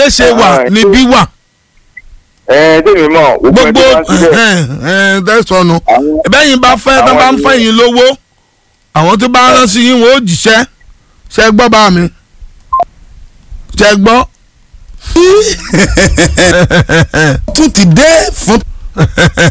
rere ṣe wà níbí wà. Tèmi mọ̀ gbogbo tẹ̀sánù ẹ̀bẹ́yìn bá fẹ́ tó bá ń fẹ́ yín lówó àwọn tó bá rán sí yín wọ́n ó jíṣẹ́ ṣe gbọ́ bá mi ṣe gbọ́. tún ti dé fún